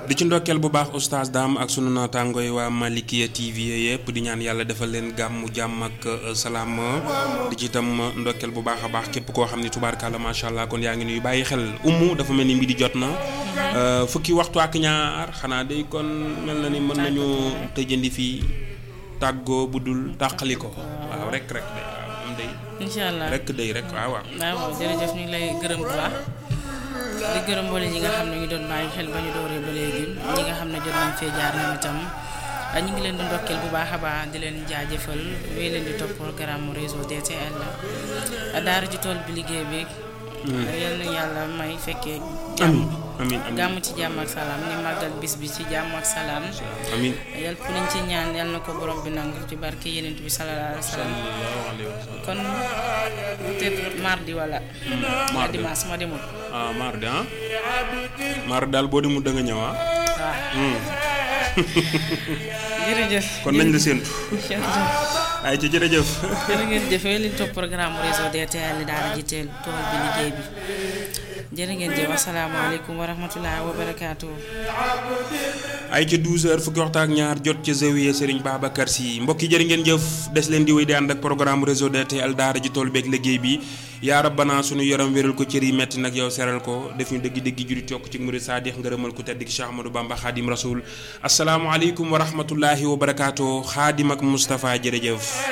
di ci ndokkeel bu baax oustaz Dame ak sunu naataango yi waa Malikia TV yëpp di ñaan yàlla defal leen gàmmu jàmm ak salaam di ci itam ndokkeel bu baax a baax képp koo xam ni tubaarkàlla macha allah kon yaa ngi nuy bàyyi xel dafa mel ni mbi di jot na fukki waxtu ak ñaar xanaa day kon mel na ni mën nañu tëjandi fii tàggoo bu dul tàqali ko waaw rek day waaw am day incha allah rek day rek waaw waaw jërëjëf ñu ngi lay gërëm bu baax di gërëm boole ñi nga xam ne ñu doon bàyyi xel ba ñu dooree ba léegi ñi nga xam ne jot nañ fee jaar ñoom itam ñu ngi leen di ndokkeel bu baax a baax di leen jaajëfal wéy leen di topp programme réseau DTL daara ji tool bi liggéey bi yal na yàlla may fekkee amiin gàmm ci jàmm ak salaam ni màggal bis bi ci jàmm ak salaam amiin yal fu liñ ci ñaan yal na ko borom bi nangu ci barke yenent bi sallallahu alayhi wa sallam kon peut-être mardi wala dimanche ma demul mardi daal boo demul da nga ñëw waaw jërëjëf kon nañ la séentu ay ci jërëjëf jërë ngeen jëfee li topp programme réseau DTL daara ji teel tool bi liggéey bi jërë ngeen jëf asalaamaaleykum wa rahmatullahi wa barakaatu. ay ca 12h fukki waxtu ak ñaar jot ca zawiya Serigne Babacar Sy mbokk yi jërë ngeen jëf des leen di wéy di ànd ak programme réseau DTL daara ji tool beeg liggéey bi yaa rabbana sunu yaram wéral ko cër yi metti nag yow seral ko def ñu dëgg-dëgg jurit yokk ci murid saadix ngërëmal ku tedd ki Cheikh Ahmadou Bamba Khadim Rasoul asalaamualeykum wa rahmatullahi wa barakaatu Khadim ak Moustapha jërëjëf.